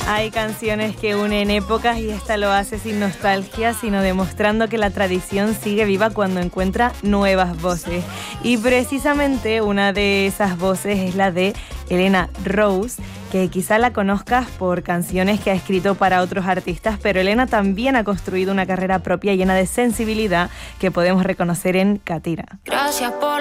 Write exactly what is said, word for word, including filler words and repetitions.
Hay canciones que unen épocas y esta lo hace sin nostalgia, sino demostrando que la tradición sigue viva cuando encuentra nuevas voces. Y precisamente una de esas voces es la de Elena Rose, que quizá la conozcas por canciones que ha escrito para otros artistas, pero Elena también ha construido una carrera propia llena de sensibilidad que podemos reconocer en Catira. Gracias por